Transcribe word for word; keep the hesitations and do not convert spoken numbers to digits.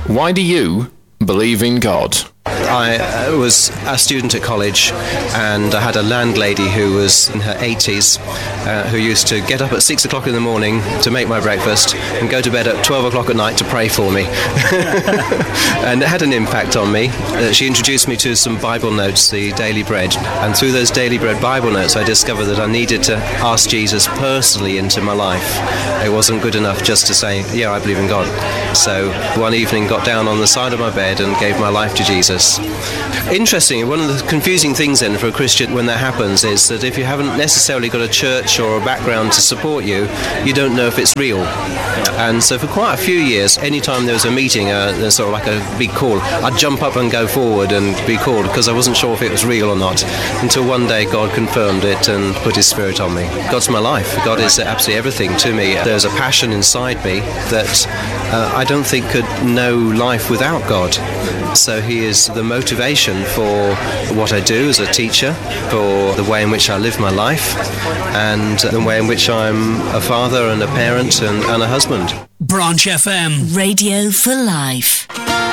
Why do you believe in God? I was a student at college, and I had a landlady who was in her eighties, uh, who used to get up at six o'clock in the morning to make my breakfast and go to bed at twelve o'clock at night to pray for me. And it had an impact on me. Uh, she introduced me to some Bible notes, the Daily Bread, and through those Daily Bread Bible notes I discovered that I needed to ask Jesus personally into my life. It wasn't good enough just to say, yeah, I believe in God. So one evening got down on the side of my bed and gave my life to Jesus. Interesting, one of the confusing things then for a Christian when that happens is that if you haven't necessarily got a church or a background to support you, you don't know if it's real. And so for quite a few years, anytime there was a meeting, uh, sort of like a big call, I'd jump up and go forward and be called because I wasn't sure if it was real or not, until one day God confirmed it and put his spirit on me. God's my life. God is absolutely everything to me. There's a passion inside me that uh, I don't think could know life without God. So he is the motivation for what I do as a teacher, for the way in which I live my life, and the way in which I'm a father and a parent and, and a husband. Branch F M. Radio for Life.